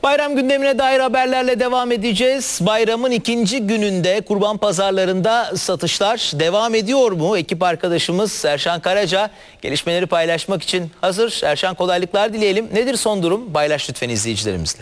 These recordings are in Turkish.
Bayram gündemine dair haberlerle devam edeceğiz. Bayramın ikinci gününde kurban pazarlarında satışlar devam ediyor mu? Ekip arkadaşımız Erşan Karaca gelişmeleri paylaşmak için hazır. Erşan, kolaylıklar dileyelim. Nedir son durum? Paylaş lütfen izleyicilerimizle.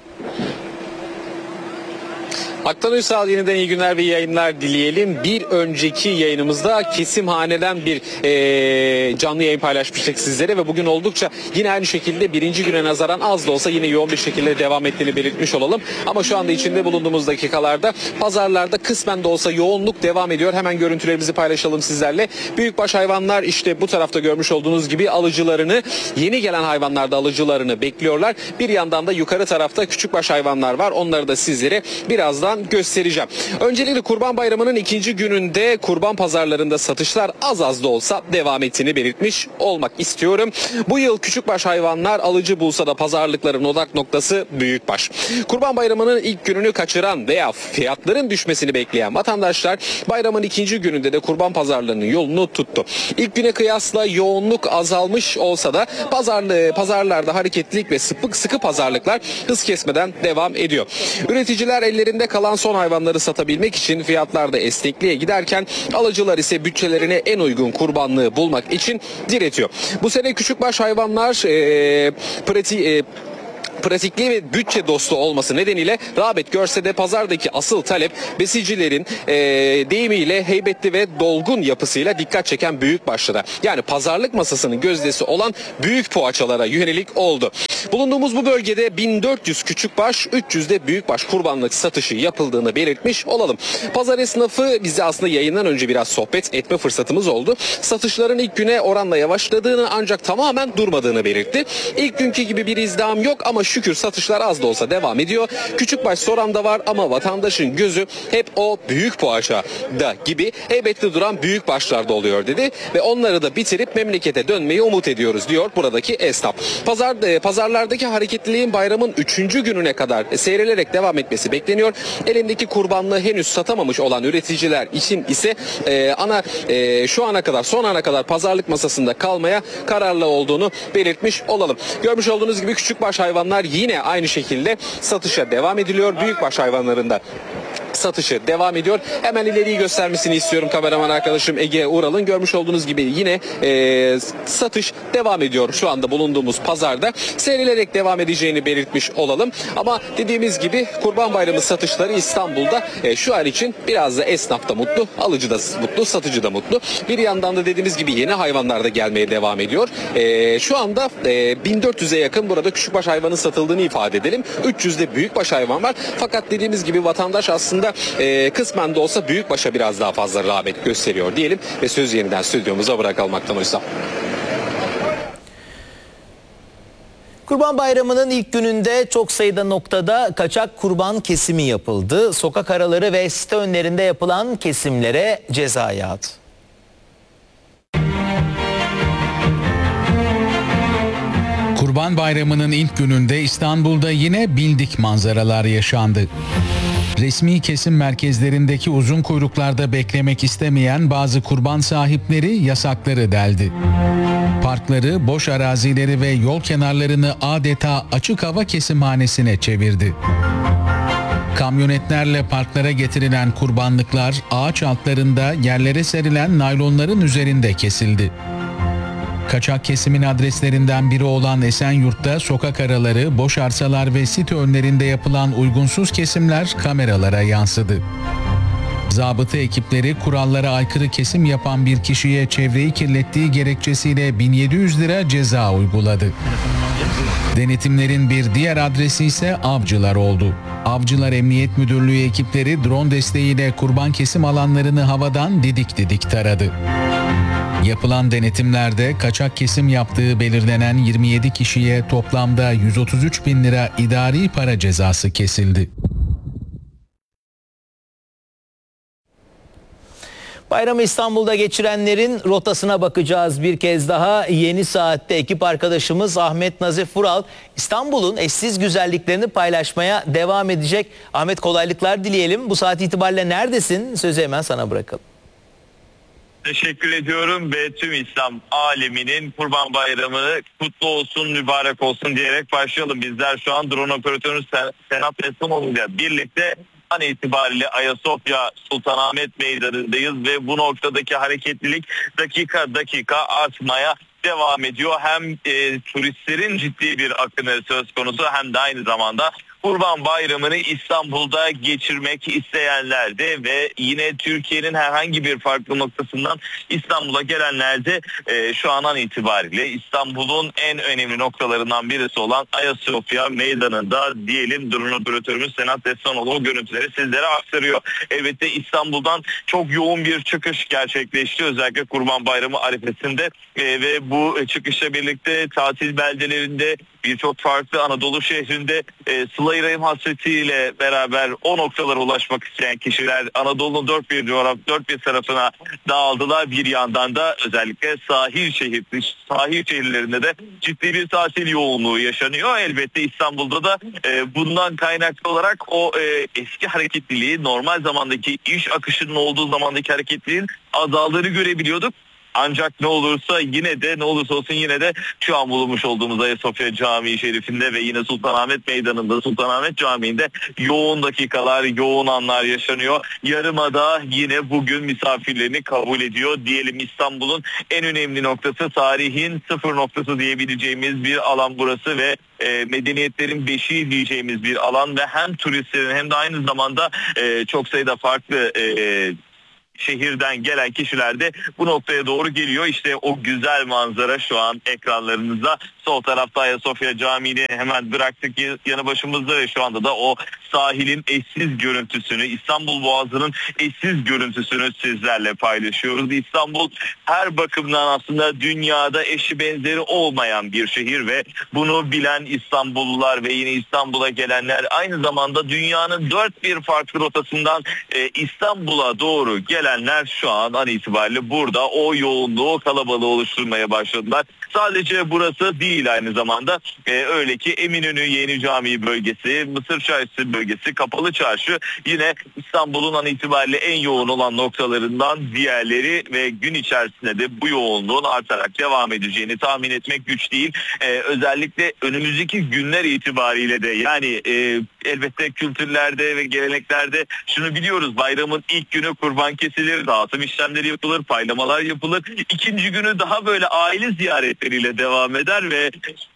Aktan Uysal, yeniden iyi günler ve yayınlar dileyelim. Bir önceki yayınımızda kesimhaneden bir canlı yayın paylaşmıştık sizlere ve bugün oldukça yine aynı şekilde birinci güne nazaran az da olsa yine yoğun bir şekilde devam ettiğini belirtmiş olalım. Ama şu anda içinde bulunduğumuz dakikalarda pazarlarda kısmen de olsa yoğunluk devam ediyor. Hemen görüntülerimizi paylaşalım sizlerle. Büyükbaş hayvanlar işte bu tarafta görmüş olduğunuz gibi alıcılarını, yeni gelen hayvanlar da alıcılarını bekliyorlar. Bir yandan da yukarı tarafta küçükbaş hayvanlar var. Onları da sizlere birazdan göstereceğim. Öncelikle Kurban Bayramı'nın ikinci gününde kurban pazarlarında satışlar az da olsa devam ettiğini belirtmiş olmak istiyorum. Bu yıl küçükbaş hayvanlar alıcı bulsa da pazarlıkların odak noktası büyükbaş. Kurban Bayramı'nın ilk gününü kaçıran veya fiyatların düşmesini bekleyen vatandaşlar bayramın ikinci gününde de kurban pazarlarının yolunu tuttu. İlk güne kıyasla yoğunluk azalmış olsa da pazarlarda hareketlilik ve sıkı pazarlıklar hız kesmeden devam ediyor. Üreticiler ellerinde kalan son hayvanları satabilmek için fiyatlarda esnekliğe giderken alıcılar ise bütçelerine en uygun kurbanlığı bulmak için diretiyor. Bu sene küçükbaş hayvanlar pratikliği ve bütçe dostu olması nedeniyle rağbet görse de pazardaki asıl talep besicilerin deyimiyle heybetli ve dolgun yapısıyla dikkat çeken büyükbaşlara, yani pazarlık masasının gözdesi olan büyük poğaçalara yönelik oldu. Bulunduğumuz bu bölgede 1400 küçükbaş, 300 de büyükbaş kurbanlık satışı yapıldığını belirtmiş olalım. Pazar esnafı bize aslında yayından önce biraz sohbet etme fırsatımız oldu. Satışların ilk güne oranla yavaşladığını ancak tamamen durmadığını belirtti. İlk günkü gibi bir izdiham yok ama şükür satışlar az da olsa devam ediyor. Küçükbaş soran da var ama vatandaşın gözü hep o büyük poğaçada gibi heybetli duran büyük başlarda oluyor dedi ve onları da bitirip memlekete dönmeyi umut ediyoruz diyor buradaki esnaf. Pazarlardaki hareketliliğin bayramın 3. gününe kadar seyrelerek devam etmesi bekleniyor. Elindeki kurbanlığı henüz satamamış olan üreticiler için ise şu ana kadar, son ana kadar pazarlık masasında kalmaya kararlı olduğunu belirtmiş olalım. Görmüş olduğunuz gibi küçükbaş hayvanlar yine aynı şekilde satışa devam ediliyor. Büyükbaş hayvanlarında satışı devam ediyor. Hemen ileriyi göstermesini istiyorum kameraman arkadaşım Ege Ural'ın. Görmüş olduğunuz gibi yine satış devam ediyor şu anda bulunduğumuz pazarda. Serilerek devam edeceğini belirtmiş olalım. Ama dediğimiz gibi Kurban Bayramı satışları İstanbul'da şu an için biraz da esnaf da mutlu, alıcı da mutlu, satıcı da mutlu. Bir yandan da dediğimiz gibi yeni hayvanlar da gelmeye devam ediyor. Şu anda 1400'e yakın burada küçükbaş hayvanın satıldığını ifade edelim. 300'de büyükbaş hayvan var. Fakat dediğimiz gibi vatandaş aslında kısmen de olsa büyükbaşa biraz daha fazla rağbet gösteriyor diyelim ve sözü yeniden stüdyomuza bırakalım Aktan Uysal. Kurban Bayramı'nın ilk gününde çok sayıda noktada kaçak kurban kesimi yapıldı. Sokak araları ve site önlerinde yapılan kesimlere ceza yağdı. Kurban Bayramı'nın ilk gününde İstanbul'da yine bildik manzaralar yaşandı. Resmi kesim merkezlerindeki uzun kuyruklarda beklemek istemeyen bazı kurban sahipleri yasakları deldi. Parkları, boş arazileri ve yol kenarlarını adeta açık hava kesimhanesine çevirdi. Kamyonetlerle parklara getirilen kurbanlıklar ağaç altlarında yerlere serilen naylonların üzerinde kesildi. Kaçak kesimin adreslerinden biri olan Esenyurt'ta sokak araları, boş arsalar ve site önlerinde yapılan uygunsuz kesimler kameralara yansıdı. Zabıta ekipleri kurallara aykırı kesim yapan bir kişiye çevreyi kirlettiği gerekçesiyle 1700 lira ceza uyguladı. Denetimlerin bir diğer adresi ise avcılar oldu. Avcılar Emniyet Müdürlüğü ekipleri drone desteğiyle kurban kesim alanlarını havadan didik taradı. Yapılan denetimlerde kaçak kesim yaptığı belirlenen 27 kişiye toplamda 133 bin lira idari para cezası kesildi. Bayramı İstanbul'da geçirenlerin rotasına bakacağız bir kez daha. Yeni Saat'te ekip arkadaşımız Ahmet Nazif Vural İstanbul'un eşsiz güzelliklerini paylaşmaya devam edecek. Ahmet, kolaylıklar dileyelim. Bu saat itibariyle neredesin? Sözü hemen sana bırakalım. Teşekkür ediyorum ve tüm İslam aleminin Kurban Bayramı kutlu olsun, mübarek olsun diyerek başlayalım. Bizler şu an drone operatörümüz Senat Esonoğlu ile birlikte an itibariyle Ayasofya Sultanahmet Meydanı'ndayız ve bu noktadaki hareketlilik dakika dakika artmaya devam ediyor. Hem turistlerin ciddi bir akını söz konusu hem de aynı zamanda Kurban Bayramı'nı İstanbul'da geçirmek isteyenler de ve yine Türkiye'nin herhangi bir farklı noktasından İstanbul'a gelenler de şu an itibariyle İstanbul'un en önemli noktalarından birisi olan Ayasofya Meydanı'nda diyelim. Drone operatörümüz Senat Destanoğlu o görüntüleri sizlere aktarıyor. Elbette İstanbul'dan çok yoğun bir çıkış gerçekleşti özellikle Kurban Bayramı arifesinde ve bu çıkışla birlikte tatil beldelerinde birçok farklı Anadolu şehrinde Sıla-i Rahim hasretiyle beraber o noktalara ulaşmak isteyen kişiler Anadolu'nun dört bir tarafına dağıldılar. Bir yandan da özellikle sahil şehirlerinde de ciddi bir tatil yoğunluğu yaşanıyor. Elbette İstanbul'da da bundan kaynaklı olarak o eski hareketliliği, normal zamandaki iş akışının olduğu zamandaki hareketliliğin azaldığını görebiliyorduk. Ancak ne olursa olsun yine de şu an bulunmuş olduğumuz Ayasofya Camii Şerifinde ve yine Sultanahmet Meydanı'nda, Sultanahmet Camii'nde yoğun dakikalar, yoğun anlar yaşanıyor. Yarımada yine bugün misafirlerini kabul ediyor. Diyelim İstanbul'un en önemli noktası, tarihin sıfır noktası diyebileceğimiz bir alan burası ve medeniyetlerin beşiği diyeceğimiz bir alan ve hem turistlerin hem de aynı zamanda çok sayıda farklı şehirden gelen kişiler de bu noktaya doğru geliyor. İşte o güzel manzara şu an ekranlarınızda. Sol tarafta Ayasofya Camii'ni hemen bıraktık yanı başımızda ve şu anda da o sahilin eşsiz görüntüsünü, İstanbul Boğazı'nın eşsiz görüntüsünü sizlerle paylaşıyoruz. İstanbul her bakımdan aslında dünyada eşi benzeri olmayan bir şehir ve bunu bilen İstanbullular ve yine İstanbul'a gelenler, aynı zamanda dünyanın dört bir farklı rotasından İstanbul'a doğru gelenler şu an itibariyle burada o yoğunluğu, o kalabalığı oluşturmaya başladılar. Sadece burası değil, aynı zamanda öyle ki Eminönü Yeni Camii bölgesi, Mısır Çarşısı bölgesi, Kapalı Çarşı yine İstanbul'un an itibariyle en yoğun olan noktalarından diğerleri ve gün içerisinde de bu yoğunluğun artarak devam edeceğini tahmin etmek güç değil. Özellikle önümüzdeki günler itibariyle de yani elbette kültürlerde ve geleneklerde şunu biliyoruz: bayramın ilk günü kurban kesilir, dağıtım işlemleri yapılır, paylamalar yapılır. İkinci günü daha böyle aile ziyaretleriyle devam eder ve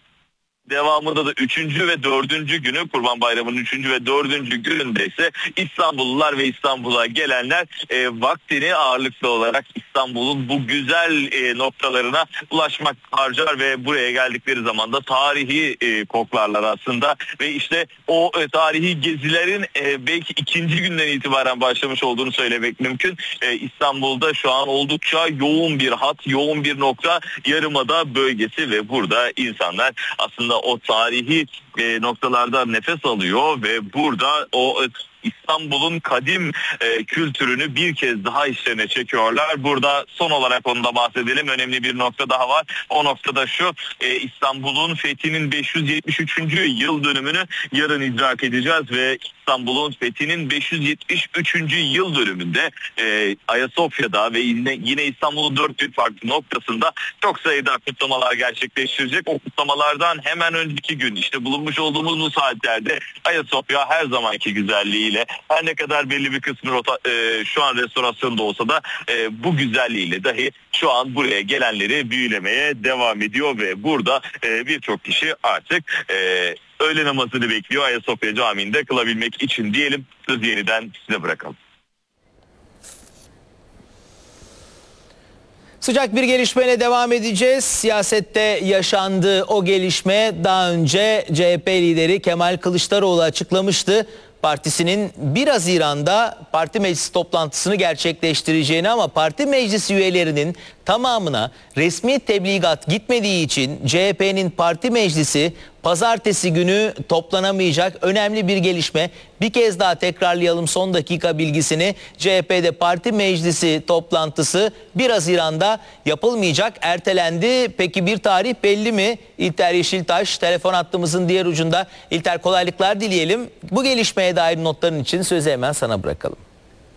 devamında da 3. ve 4. günü, Kurban Bayramı'nın 3. ve 4. gününde ise İstanbullular ve İstanbul'a gelenler vaktini ağırlıklı olarak İstanbul'un bu güzel noktalarına ulaşmak harcar ve buraya geldikleri zaman da tarihi koklarlar aslında ve işte o tarihi gezilerin belki ikinci günden itibaren başlamış olduğunu söylemek mümkün. İstanbul'da şu an oldukça yoğun bir hat, yoğun bir nokta Yarımada bölgesi ve burada insanlar aslında o tarihi noktalarda nefes alıyor ve burada o İstanbul'un kadim kültürünü bir kez daha işlerine çekiyorlar. Burada son olarak onu da bahsedelim. Önemli bir nokta daha var. O noktada şu: İstanbul'un fethinin 573. yıl dönümünü yarın idrak edeceğiz ve İstanbul'un fethinin 573. yıl dönümünde Ayasofya'da ve yine İstanbul'un dört bir farklı noktasında çok sayıda kutlamalar gerçekleştirecek. O kutlamalardan hemen önceki gün, işte bulunmuş olduğumuz bu saatlerde, Ayasofya her zamanki güzelliği, her ne kadar belli bir kısmı şu an restorasyonda olsa da bu güzelliğiyle dahi şu an buraya gelenleri büyülemeye devam ediyor ve burada birçok kişi artık öğle namazını bekliyor Ayasofya Camii'nde kılabilmek için diyelim. Sözü yeniden size bırakalım. Sıcak bir gelişmeyle devam edeceğiz. Siyasette yaşandı o gelişme. Daha önce CHP lideri Kemal Kılıçdaroğlu açıklamıştı. Partisinin 1 Haziran'da parti meclisi toplantısını gerçekleştireceğini, ama parti meclisi üyelerinin tamamına resmi tebligat gitmediği için CHP'nin parti meclisi pazartesi günü toplanamayacak. Önemli bir gelişme. Bir kez daha tekrarlayalım son dakika bilgisini. CHP'de parti meclisi toplantısı 1 Haziran'da yapılmayacak, ertelendi. Peki bir tarih belli mi? İlter Yeşiltaş telefon hattımızın diğer ucunda. İlter, kolaylıklar dileyelim. Bu gelişmeye dair notların için sözü hemen sana bırakalım.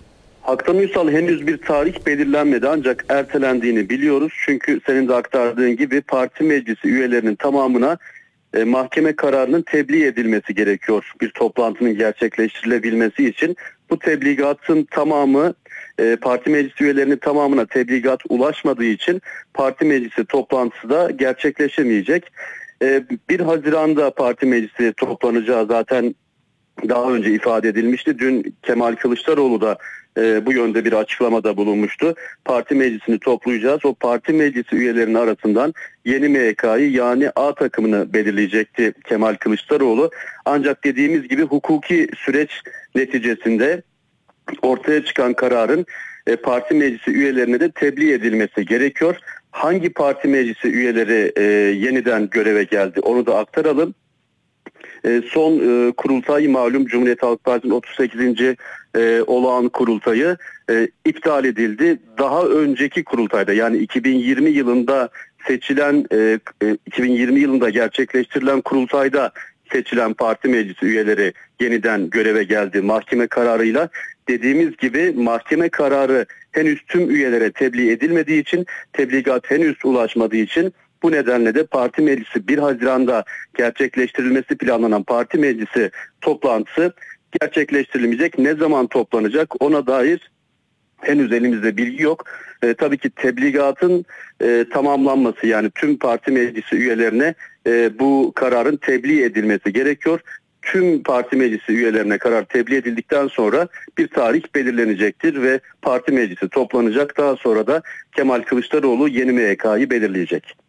Haktan Uysal henüz bir tarih belirlenmedi ancak ertelendiğini biliyoruz. Çünkü senin de aktardığın gibi parti meclisi üyelerinin tamamına mahkeme kararının tebliğ edilmesi gerekiyor. Bir toplantının gerçekleştirilebilmesi için bu tebligatın tamamı parti meclisi üyelerinin tamamına tebligat ulaşmadığı için parti meclisi toplantısı da gerçekleşemeyecek. 1 Haziran'da parti meclisi toplanacağı zaten daha önce ifade edilmişti. Dün Kemal Kılıçdaroğlu da bu yönde bir açıklamada bulunmuştu. Parti meclisini toplayacağız. O parti meclisi üyelerinin arasından yeni MYK'yı yani A takımını belirleyecekti Kemal Kılıçdaroğlu. Ancak dediğimiz gibi hukuki süreç neticesinde ortaya çıkan kararın parti meclisi üyelerine de tebliğ edilmesi gerekiyor. Hangi parti meclisi üyeleri yeniden göreve geldi onu da aktaralım. Son kurultay malum Cumhuriyet Halk Partisi'nin 38. olağan kurultayı iptal edildi. Daha önceki kurultayda yani 2020 yılında seçilen 2020 yılında gerçekleştirilen kurultayda seçilen parti meclisi üyeleri yeniden göreve geldi mahkeme kararıyla. Dediğimiz gibi mahkeme kararı henüz tüm üyelere tebliğ edilmediği için, tebligat henüz ulaşmadığı için bu nedenle de parti meclisi 1 Haziran'da gerçekleştirilmesi planlanan parti meclisi toplantısı gerçekleştirilmeyecek. Ne zaman toplanacak ona dair henüz elimizde bilgi yok. Tabii ki tebligatın tamamlanması yani tüm parti meclisi üyelerine bu kararın tebliğ edilmesi gerekiyor. Tüm parti meclisi üyelerine karar tebliğ edildikten sonra bir tarih belirlenecektir ve parti meclisi toplanacak. Daha sonra da Kemal Kılıçdaroğlu yeni MYK'yı belirleyecek.